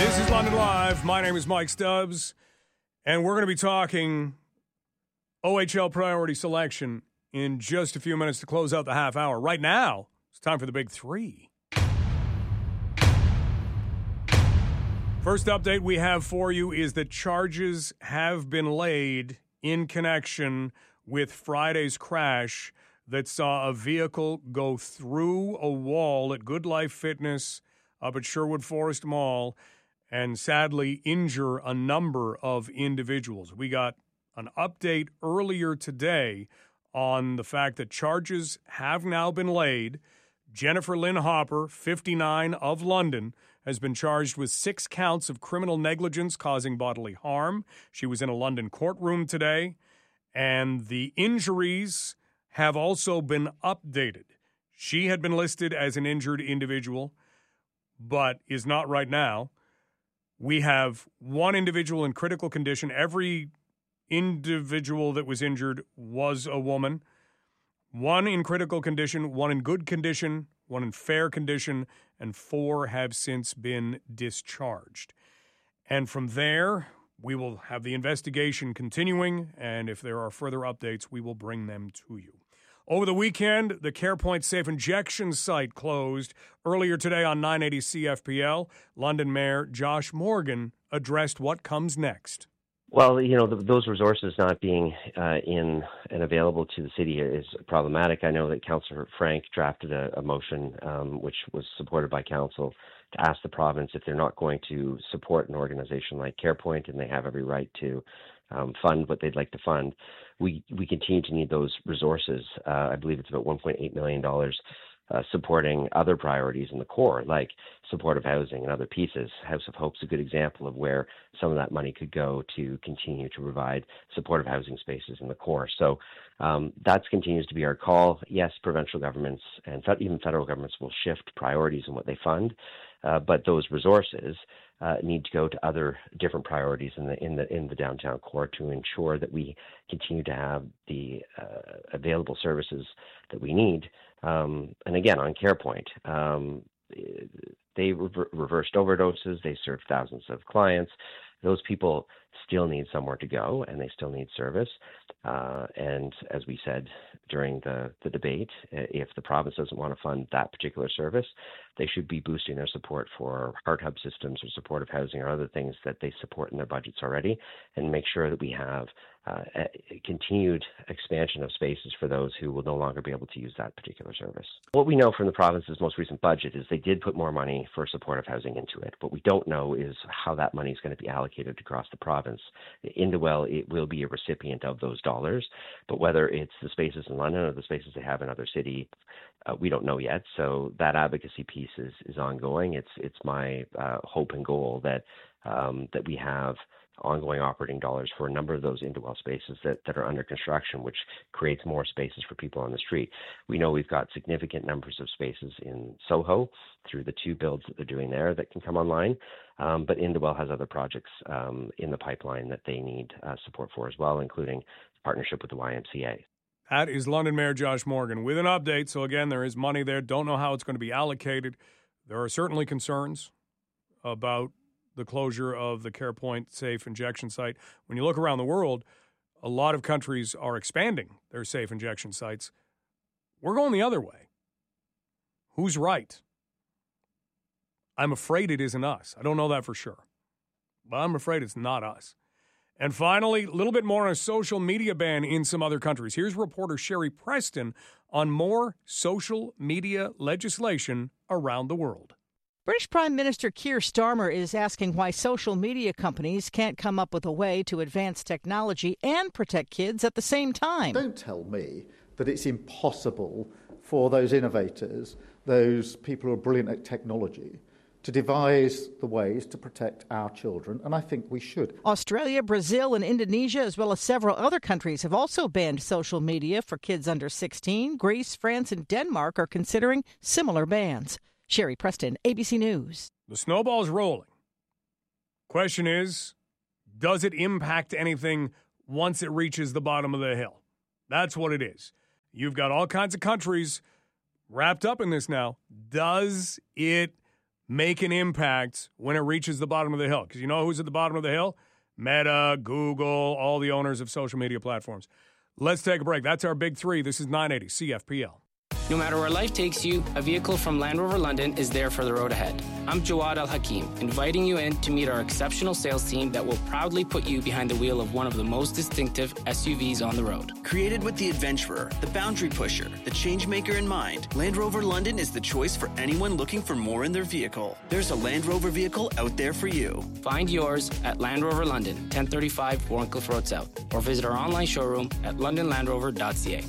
This is London Live. My name is Mike Stubbs, and we're going to be talking OHL priority selection in just a few minutes to close out the half hour. Right now, it's time for the big three. First update we have for you is that charges have been laid in connection with Friday's crash that saw a vehicle go through a wall at Good Life Fitness up at Sherwood Forest Mall and sadly injure a number of individuals. We got an update earlier today on the fact that charges have now been laid. Jennifer Lynn Hopper, 59, of London, has been charged with 6 counts of criminal negligence causing bodily harm. She was in a London courtroom today, and the injuries have also been updated. She had been listed as an injured individual, but is not right now. We have one individual in critical condition. Every individual that was injured was a woman. One in critical condition, one in good condition, one in fair condition, and 4 have since been discharged. And from there, we will have the investigation continuing, and if there are further updates, we will bring them to you. Over the weekend, the CarePoint Safe Injection site closed. Earlier today on 980 CFPL, London Mayor Josh Morgan addressed what comes next. Well, you know, those resources not being in and available to the city is problematic. I know that Councillor Frank drafted a motion which was supported by council to ask the province if they're not going to support an organization like CarePoint, and they have every right to fund what they'd like to fund. We continue to need those resources. I believe it's about $1.8 million supporting other priorities in the core, like supportive housing and other pieces. House of Hope's a good example of where some of that money could go to continue to provide supportive housing spaces in the core. So that continues to be our call. Yes, provincial governments and even federal governments will shift priorities in what they fund, but those resources need to go to other different priorities in the downtown core to ensure that we continue to have the available services that we need. And again, on CarePoint, they reversed overdoses. They served thousands of clients. Those people still need somewhere to go, and they still need service. And as we said during the debate, if the province doesn't want to fund that particular service, they should be boosting their support for heart hub systems or supportive housing or other things that they support in their budgets already, and make sure that we have a continued expansion of spaces for those who will no longer be able to use that particular service. What we know from the province's most recent budget is they did put more money for supportive housing into it. What we don't know is how that money is going to be allocated across the province. Indewell, it will be a recipient of those dollars, but whether it's the spaces in London or the spaces they have in other cities, we don't know yet. So that advocacy piece is ongoing. It's my hope and goal that we have ongoing operating dollars for a number of those Indewell spaces that are under construction, which creates more spaces for people on the street. We know we've got significant numbers of spaces in Soho through the 2 builds that they're doing there that can come online, but Indewell has other projects in the pipeline that they need support for as well, including partnership with the YMCA. That is London Mayor Josh Morgan with an update. So again, there is money there. Don't know how it's going to be allocated. There are certainly concerns about the closure of the CarePoint Safe Injection site. When you look around the world, a lot of countries are expanding their safe injection sites. We're going the other way. Who's right? I'm afraid it isn't us. I don't know that for sure, but I'm afraid it's not us. And finally, a little bit more on a social media ban in some other countries. Here's reporter Sherry Preston on more social media legislation around the world. British Prime Minister Keir Starmer is asking why social media companies can't come up with a way to advance technology and protect kids at the same time. Don't tell me that it's impossible for those innovators, those people who are brilliant at technology, to devise the ways to protect our children, and I think we should. Australia, Brazil, and Indonesia, as well as several other countries, have also banned social media for kids under 16. Greece, France, and Denmark are considering similar bans. Sherry Preston, ABC News. The snowball's rolling. Question is, does it impact anything once it reaches the bottom of the hill? That's what it is. You've got all kinds of countries wrapped up in this now. Does it make an impact when it reaches the bottom of the hill. Because you know who's at the bottom of the hill? Meta, Google, all the owners of social media platforms. Let's take a break. That's our big three. This is 980 CFPL. No matter where life takes you, a vehicle from Land Rover London is there for the road ahead. I'm Jawad Al-Hakim, inviting you in to meet our exceptional sales team that will proudly put you behind the wheel of one of the most distinctive SUVs on the road. Created with the adventurer, the boundary pusher, the change maker in mind, Land Rover London is the choice for anyone looking for more in their vehicle. There's a Land Rover vehicle out there for you. Find yours at Land Rover London, 1035 Warncliffe Road South, or visit our online showroom at londonlandrover.ca.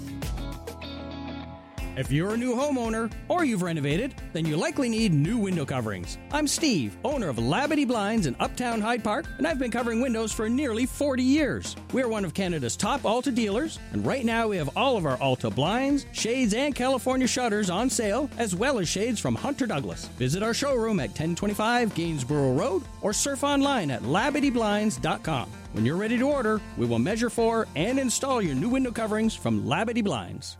If you're a new homeowner or you've renovated, then you likely need new window coverings. I'm Steve, owner of Labadee Blinds in Uptown Hyde Park, and I've been covering windows for nearly 40 years. We're one of Canada's top Alta dealers, and right now we have all of our Alta blinds, shades, and California shutters on sale, as well as shades from Hunter Douglas. Visit our showroom at 1025 Gainsborough Road or surf online at LabadeeBlinds.com. When you're ready to order, we will measure for and install your new window coverings from Labadee Blinds.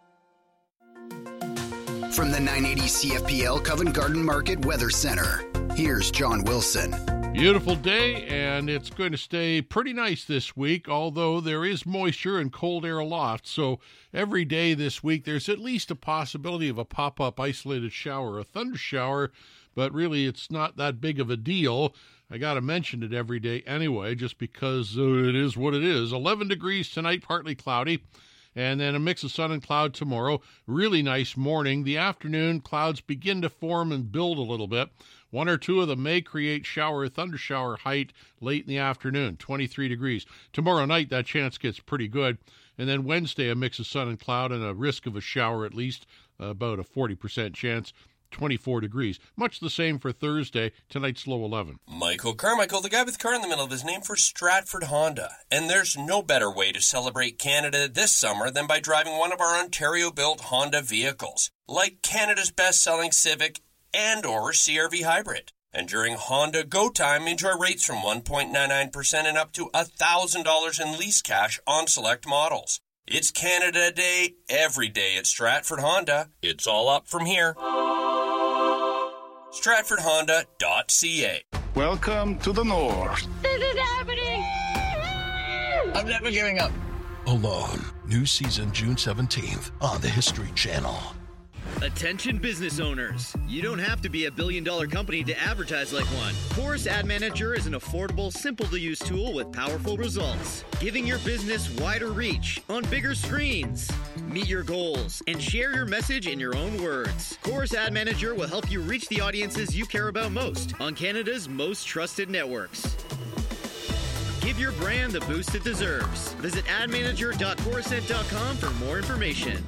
From the 980 CFPL Covent Garden Market Weather Center, here's John Wilson. Beautiful day, and it's going to stay pretty nice this week, although there is moisture and cold air aloft. So every day this week, there's at least a possibility of a pop-up isolated shower, a thunder shower, but really it's not that big of a deal. I got to mention it every day anyway, just because it is what it is. 11 degrees tonight, partly cloudy. And then a mix of sun and cloud tomorrow. Really nice morning. The afternoon, clouds begin to form and build a little bit. One or two of them may create shower or thunder shower height late in the afternoon, 23 degrees. Tomorrow night, that chance gets pretty good. And then Wednesday, a mix of sun and cloud and a risk of a shower at least, about a 40% chance. 24 degrees. Much the same for Thursday. Tonight's low 11. Michael Carmichael, the guy with car in the middle of his name, for Stratford Honda. And there's no better way to celebrate Canada this summer than by driving one of our Ontario-built Honda vehicles, like Canada's best-selling Civic and or CR-V Hybrid. And during Honda Go Time, enjoy rates from 1.99% and up to $1,000 in lease cash on select models. It's Canada Day every day at Stratford Honda. It's all up from here. StratfordHonda.ca. Welcome to the North. This is happening! I'm never giving up. Alone. New season June 17th on the History Channel. Attention business owners. You don't have to be a billion-dollar company to advertise like one. Chorus Ad Manager is an affordable, simple-to-use tool with powerful results, giving your business wider reach on bigger screens. Meet your goals and share your message in your own words. Chorus Ad Manager will help you reach the audiences you care about most on Canada's most trusted networks. Give your brand the boost it deserves. Visit admanager.chorusnet.com for more information.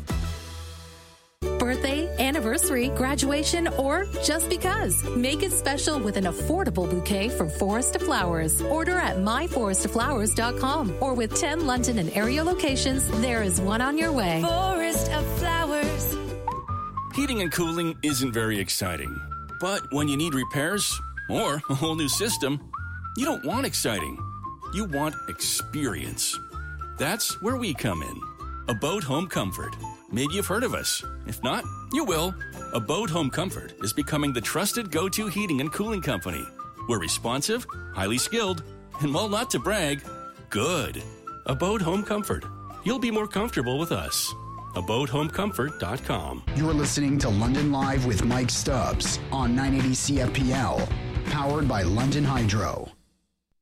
Birthday, anniversary, graduation, or just because. Make it special with an affordable bouquet from Forest to Flowers. Order at myforesttoflowers.com or with 10 London and area locations, there is one on your way. Forest of Flowers. Heating and cooling isn't very exciting. But when you need repairs or a whole new system, you don't want exciting. You want experience. That's where we come in. Abode Home Comfort. Maybe you've heard of us. If not, you will. Abode Home Comfort is becoming the trusted go-to heating and cooling company. We're responsive, highly skilled, and while not to brag, good. Abode Home Comfort. You'll be more comfortable with us. AbodeHomeComfort.com. You're listening to London Live with Mike Stubbs on 980 CFPL, powered by London Hydro.